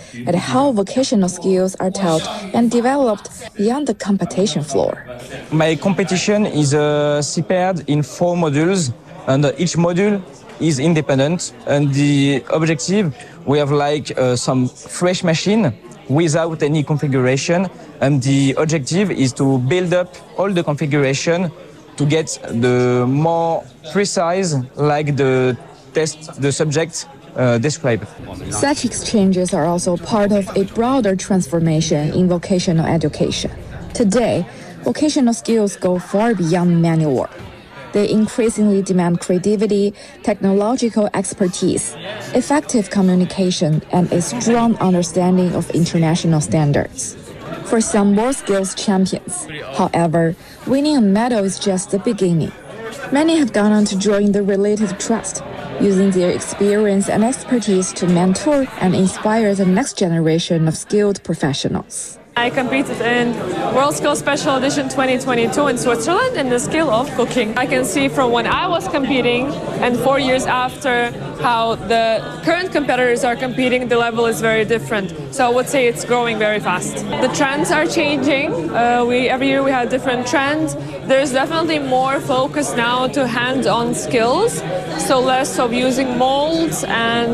at how vocational skills are taught and developed beyond the competition floor. My competition is separated in 4 modules, and each module is independent. And the objective, we have some fresh machine without any configuration, and the objective is to build up all the configuration to get the more precise, like the test the subject described. Such exchanges are also part of a broader transformation in vocational education. Today, vocational skills go far beyond manual work. They increasingly demand creativity, technological expertise, effective communication, and a strong understanding of international standards. For some WorldSkills champions, however, winning a medal is just the beginning. Many have gone on to join the related trust, using their experience and expertise to mentor and inspire the next generation of skilled professionals. I competed in WorldSkills Special Edition 2022 in Switzerland in the skill of cooking. I can see from when I was competing and 4 years after how the current competitors are competing, the level is very different. So I would say it's growing very fast. The trends are changing. Every year we have different trends. There's definitely more focus now to hands-on skills, so less of using molds and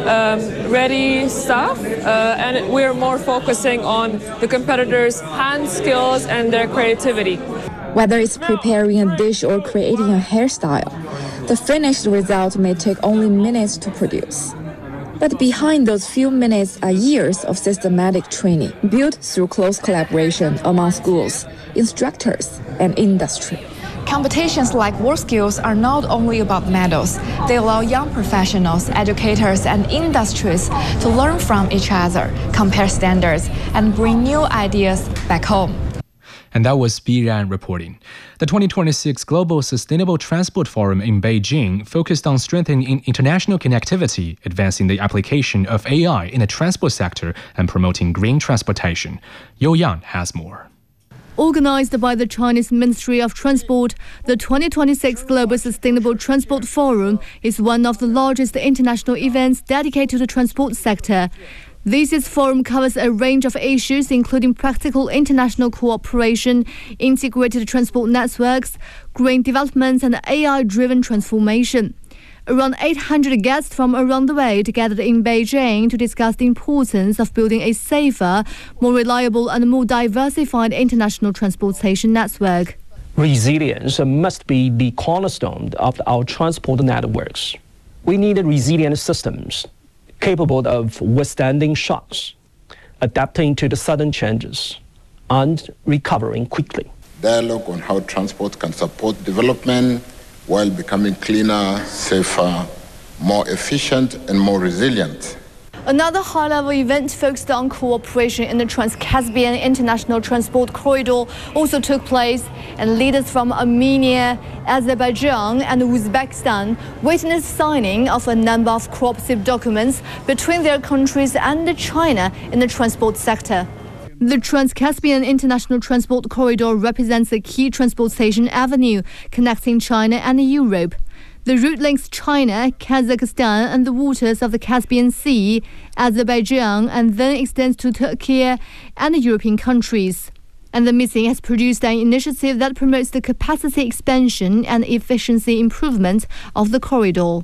ready stuff, and we're more focusing on the competitors' hand skills and their creativity. Whether it's preparing a dish or creating a hairstyle, the finished result may take only minutes to produce. But behind those few minutes are years of systematic training, built through close collaboration among schools, instructors, and industry. Competitions like WorldSkills are not only about medals. They allow young professionals, educators, and industries to learn from each other, compare standards, and bring new ideas back home. And that was Biran reporting. The 2026 Global Sustainable Transport Forum in Beijing focused on strengthening international connectivity, advancing the application of AI in the transport sector, and promoting green transportation. You Yan has more. Organized by the Chinese Ministry of Transport, the 2026 Global Sustainable Transport Forum is one of the largest international events dedicated to the transport sector. This year's forum covers a range of issues, including practical international cooperation, integrated transport networks, green developments, and AI-driven transformation. Around 800 guests from around the world gathered in Beijing to discuss the importance of building a safer, more reliable, and more diversified international transportation network. Resilience must be the cornerstone of our transport networks. We need resilient systems capable of withstanding shocks, adapting to the sudden changes, and recovering quickly. Dialogue on how transport can support development while becoming cleaner, safer, more efficient, and more resilient. Another high-level event focused on cooperation in the Trans-Caspian International Transport Corridor also took place, and leaders from Armenia, Azerbaijan, and Uzbekistan witnessed signing of a number of cooperative documents between their countries and China in the transport sector. The Trans-Caspian International Transport Corridor represents a key transportation avenue connecting China and Europe. The route links China, Kazakhstan, and the waters of the Caspian Sea, Azerbaijan, and then extends to Turkey and European countries. And the meeting has produced an initiative that promotes the capacity expansion and efficiency improvement of the corridor.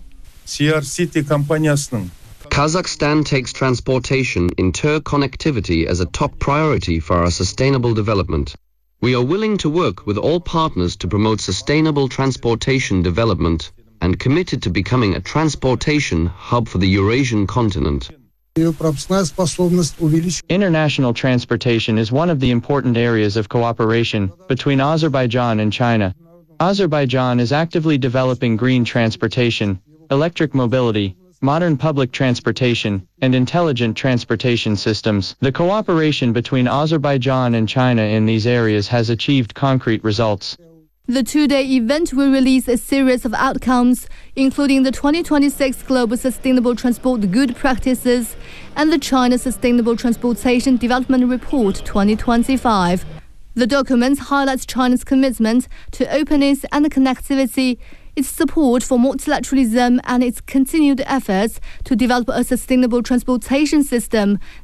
Kazakhstan takes transportation interconnectivity as a top priority for our sustainable development. We are willing to work with all partners to promote sustainable transportation development and committed to becoming a transportation hub for the Eurasian continent. International transportation is one of the important areas of cooperation between Azerbaijan and China. Azerbaijan is actively developing green transportation, electric mobility, modern public transportation, and intelligent transportation systems. The cooperation between Azerbaijan and China in these areas has achieved concrete results. The two-day event will release a series of outcomes, including the 2026 Global Sustainable Transport Good Practices and the China Sustainable Transportation Development Report 2025. The document highlights China's commitment to openness and connectivity, its support for multilateralism, and its continued efforts to develop a sustainable transportation system